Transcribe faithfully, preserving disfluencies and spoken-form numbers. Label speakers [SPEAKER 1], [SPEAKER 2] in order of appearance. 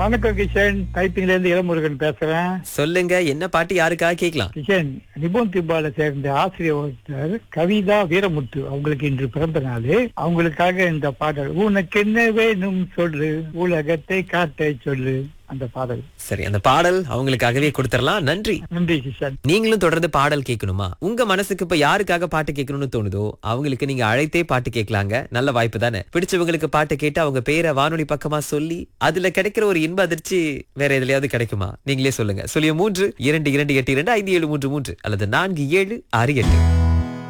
[SPEAKER 1] வணக்கம் கிஷன், டைப்பிங்ல இருந்து இளமுருகன் பேசுறேன்.
[SPEAKER 2] சொல்லுங்க, என்ன பாட்டு யாருக்காக கேட்கலாம்?
[SPEAKER 1] கிஷன், நிபுன் திபால சேர்ந்த ஆசிரியர் ஒருத்தர் கவிதா வீரமுத்து, அவங்களுக்கு இன்று பிறந்த நாள். அவங்களுக்காக இந்த பாடல், உனக்கு என்ன வேணும் சொல்லு, உலகத்தை காட்ட சொல்லு, அந்த பாடல்.
[SPEAKER 2] சரி, அந்த பாடல் அவங்களுக்காகவே கொடுத்துடலாம். நன்றி.
[SPEAKER 1] நன்றி கிஷன்.
[SPEAKER 2] நீங்களும் தொடர்ந்து பாடல் கேட்கணுமா? உங்க மனசுக்கு இப்ப யாருக்காக பாட்டு கேட்கணும்னு தோணுதோ அவங்களுக்கு நீங்க அழைத்தே பாட்டு கேட்கலாங்க. நல்ல வாய்ப்பு தானே. பிடிச்சவங்களுக்கு பாட்டு கேட்டு அவங்க பேரை வானொலி பக்கமா சொல்லி அதுல கிடைக்கிற ஒரு இன்ப அதிர்ச்சி வேற எதுலயாவது கிடைக்குமா? நீங்களே சொல்லுங்க. சொல்லிய மூன்று இரண்டு இரண்டு எட்டு இரண்டு ஐந்து ஏழு மூன்று மூன்று அல்லது நான்கு ஏழு ஆறு எட்டு.